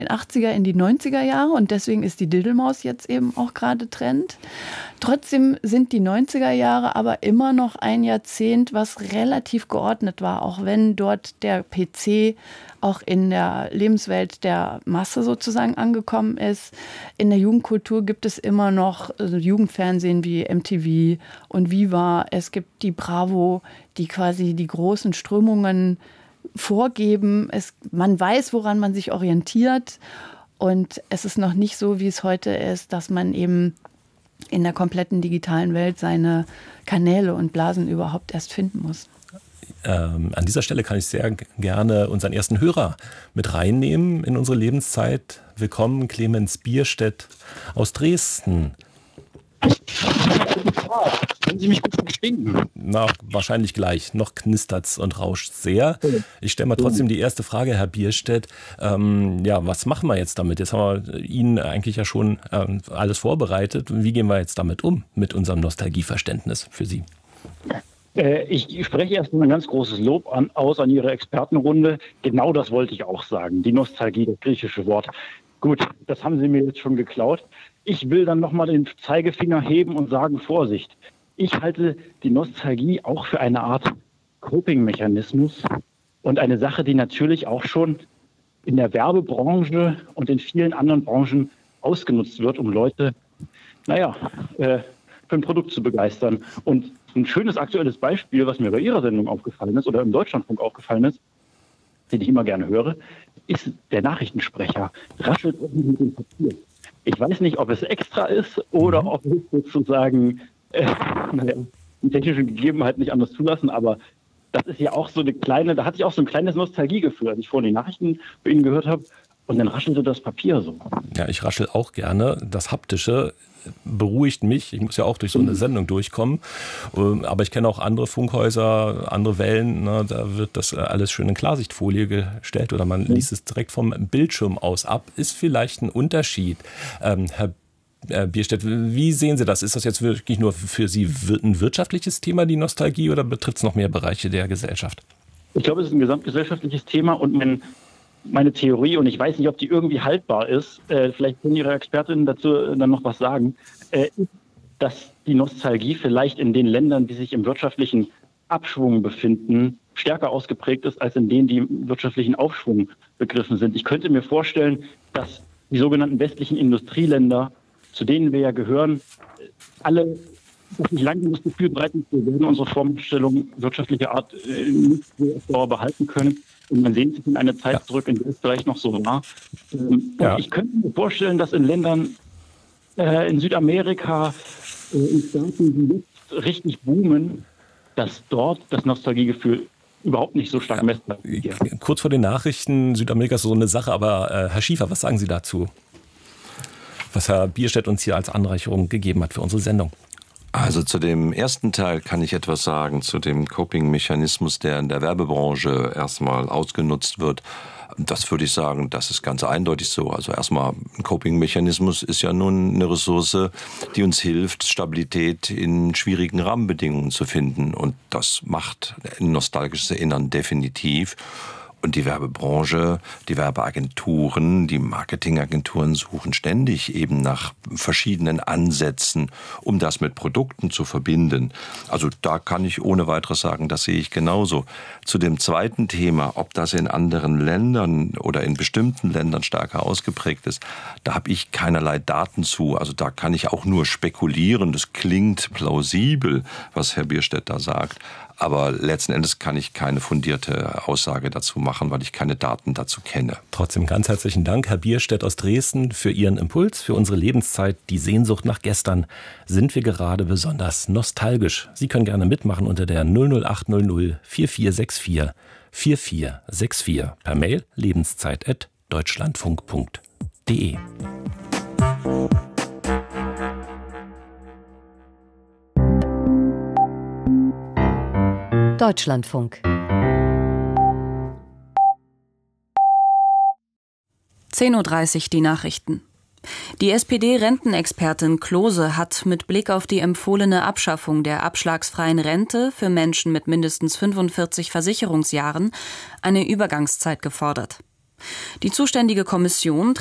80er in die 90er Jahre und deswegen ist die Diddelmaus jetzt eben auch gerade Trend. Trotzdem sind die 90er Jahre aber immer noch ein Jahrzehnt, was relativ geordnet war, auch wenn dort der PC auch in der Lebenswelt der Masse sozusagen angekommen ist. In der Jugendkultur gibt es immer noch Jugendfernsehen wie MTV und Viva. Es gibt die Bravo, die quasi die großen Strömungen vorgeben. Man weiß, woran man sich orientiert. Und es ist noch nicht so, wie es heute ist, dass man eben in der kompletten digitalen Welt seine Kanäle und Blasen überhaupt erst finden muss. An dieser Stelle kann ich sehr gerne unseren ersten Hörer mit reinnehmen in unsere Lebenszeit. Willkommen, Clemens Bierstedt aus Dresden. Können Sie mich gut verstehen? Na, wahrscheinlich gleich. Noch knistert's und rauscht sehr. Ich stelle mal trotzdem die erste Frage, Herr Bierstedt. Was machen wir jetzt damit? Jetzt haben wir Ihnen eigentlich ja schon alles vorbereitet. Wie gehen wir jetzt damit um, mit unserem Nostalgieverständnis für Sie? Ich spreche erstmal ein ganz großes Lob aus an Ihre Expertenrunde. Genau das wollte ich auch sagen. Die Nostalgie, das griechische Wort. Gut, das haben Sie mir jetzt schon geklaut. Ich will dann nochmal den Zeigefinger heben und sagen, Vorsicht. Ich halte die Nostalgie auch für eine Art Coping-Mechanismus und eine Sache, die natürlich auch schon in der Werbebranche und in vielen anderen Branchen ausgenutzt wird, um Leute, für ein Produkt zu begeistern. Und ein schönes aktuelles Beispiel, was mir bei Ihrer Sendung aufgefallen ist oder im Deutschlandfunk aufgefallen ist, den ich immer gerne höre, ist der Nachrichtensprecher. Raschelt irgendwie mit dem Papier. Ich weiß nicht, ob es extra ist oder ob es sozusagen die technischen Gegebenheiten nicht anders zulassen, aber das ist ja auch so eine kleine, da hatte ich auch so ein kleines Nostalgiegefühl, als ich vorhin die Nachrichten bei Ihnen gehört habe und dann raschelte das Papier so. Ja, ich raschel auch gerne. Das Haptische beruhigt mich. Ich muss ja auch durch so eine Sendung durchkommen. Aber ich kenne auch andere Funkhäuser, andere Wellen. Ne, da wird das alles schön in Klarsichtfolie gestellt oder man liest es direkt vom Bildschirm aus ab. Ist vielleicht ein Unterschied. Herr Bierstedt, wie sehen Sie das? Ist das jetzt wirklich nur für Sie ein wirtschaftliches Thema, die Nostalgie, oder betrifft es noch mehr Bereiche der Gesellschaft? Ich glaube, es ist ein gesamtgesellschaftliches Thema und meine Theorie, und ich weiß nicht, ob die irgendwie haltbar ist, vielleicht können Ihre Expertinnen dazu dann noch was sagen, dass die Nostalgie vielleicht in den Ländern, die sich im wirtschaftlichen Abschwung befinden, stärker ausgeprägt ist, als in denen, die im wirtschaftlichen Aufschwung begriffen sind. Ich könnte mir vorstellen, dass die sogenannten westlichen Industrieländer, zu denen wir ja gehören, alle nicht lange das Gefühl breiten, wir werden unsere Vorstellung wirtschaftlicher Art nicht so auf Dauer behalten können. Und man sehnt sich in eine Zeit zurück, in der es vielleicht noch so war. Ich könnte mir vorstellen, dass in Ländern in Südamerika, in Staaten, die jetzt richtig boomen, dass dort das Nostalgiegefühl überhaupt nicht so stark messbar ist. Kurz vor den Nachrichten, Südamerika ist so eine Sache, aber Herr Schiefer, was sagen Sie dazu? Was Herr Bierstedt uns hier als Anreicherung gegeben hat für unsere Sendung. Also zu dem ersten Teil kann ich etwas sagen, zu dem Coping-Mechanismus, der in der Werbebranche erstmal ausgenutzt wird. Das würde ich sagen, das ist ganz eindeutig so. Also erstmal, ein Coping-Mechanismus ist ja nun eine Ressource, die uns hilft, Stabilität in schwierigen Rahmenbedingungen zu finden. Und das macht ein nostalgisches Erinnern definitiv. Und die Werbebranche, die Werbeagenturen, die Marketingagenturen suchen ständig eben nach verschiedenen Ansätzen, um das mit Produkten zu verbinden. Also da kann ich ohne weiteres sagen, das sehe ich genauso. Zu dem zweiten Thema, ob das in anderen Ländern oder in bestimmten Ländern stärker ausgeprägt ist, da habe ich keinerlei Daten zu. Also da kann ich auch nur spekulieren. Das klingt plausibel, was Herr Bierstedt da sagt. Aber letzten Endes kann ich keine fundierte Aussage dazu machen, weil ich keine Daten dazu kenne. Trotzdem ganz herzlichen Dank, Herr Bierstedt aus Dresden, für Ihren Impuls, für unsere Lebenszeit. Die Sehnsucht nach gestern. Sind wir gerade besonders nostalgisch? Sie können gerne mitmachen unter der 00800 4464 4464. Per Mail lebenszeit@deutschlandfunk.de. Deutschlandfunk. 10:30 Uhr die Nachrichten. Die SPD-Rentenexpertin Klose hat mit Blick auf die empfohlene Abschaffung der abschlagsfreien Rente für Menschen mit mindestens 45 Versicherungsjahren eine Übergangszeit gefordert. Die zuständige Kommission